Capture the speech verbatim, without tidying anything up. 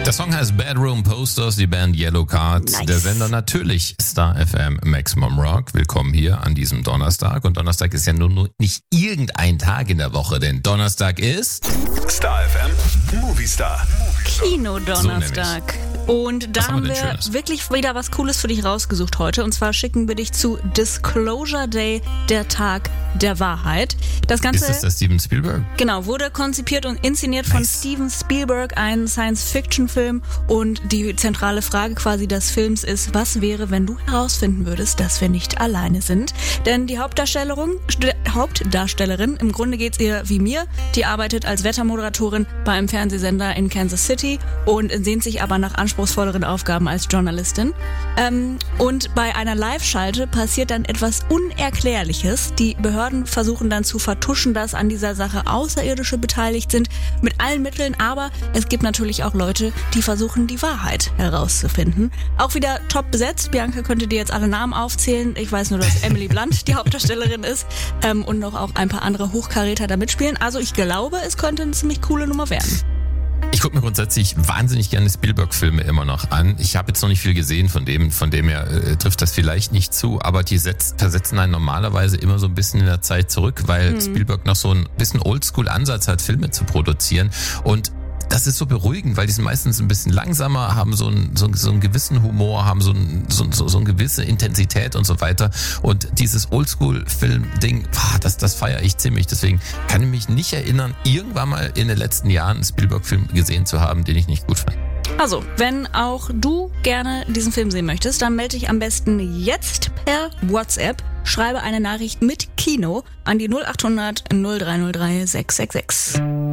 Der Song heißt Bedroom Posters, die Band Yellow Card. Nice. Der Sender natürlich Star F M Maximum Rock. Willkommen hier an diesem Donnerstag. Und Donnerstag ist ja nur, nur nicht irgendein Tag in der Woche, denn Donnerstag ist Star F M Movie Star. Kino-Donnerstag. Und da Was haben haben wir wir denn Schönes? wirklich wieder was Cooles für dich rausgesucht heute. Und zwar schicken wir dich zu Disclosure Day, der Tag der Wahrheit. Das Ganze Ist das der Steven Spielberg? genau wurde konzipiert und inszeniert von Nice. Steven Spielberg, ein Science-Fiction-Film. Und die zentrale Frage quasi des Films ist, was wäre, wenn du herausfinden würdest, dass wir nicht alleine sind? Denn die Hauptdarstellerin, St- Hauptdarstellerin, im Grunde geht's ihr wie mir, die arbeitet als Wettermoderatorin bei einem Fernsehsender in Kansas City und sehnt sich aber nach anspruchsvolleren Aufgaben als Journalistin. Ähm, und bei einer Live-Schalte passiert dann etwas Unerklärliches. Die Behörden versuchen dann zu vertuschen, dass an dieser Sache Außerirdische beteiligt sind, mit allen Mitteln. Aber es gibt natürlich auch Leute, die versuchen, die Wahrheit herauszufinden. Auch wieder top besetzt. Bianca könnte dir jetzt alle Namen aufzählen. Ich weiß nur, dass Emily Blunt die Hauptdarstellerin ist ähm, und noch auch ein paar andere Hochkaräter da mitspielen. Also ich glaube, es könnte eine ziemlich coole Nummer werden. Ich gucke mir grundsätzlich wahnsinnig gerne Spielberg-Filme immer noch an. Ich habe jetzt noch nicht viel gesehen von dem, von dem her äh, trifft das vielleicht nicht zu, aber die setz, versetzen einen normalerweise immer so ein bisschen in der Zeit zurück, weil Mhm. Spielberg noch so ein bisschen Oldschool-Ansatz hat, Filme zu produzieren. Und das ist so beruhigend, weil die sind meistens ein bisschen langsamer, haben so einen, so, so einen gewissen Humor, haben so, ein, so, so, so eine gewisse Intensität und so weiter. Und dieses Oldschool-Film-Ding, ah, das, das feiere ich ziemlich. Deswegen kann ich mich nicht erinnern, irgendwann mal in den letzten Jahren einen Spielberg-Film gesehen zu haben, den ich nicht gut fand. Also, wenn auch du gerne diesen Film sehen möchtest, dann melde dich am besten jetzt per WhatsApp. Schreibe eine Nachricht mit Kino an die null acht hundert null drei null drei sechs sechs sechs.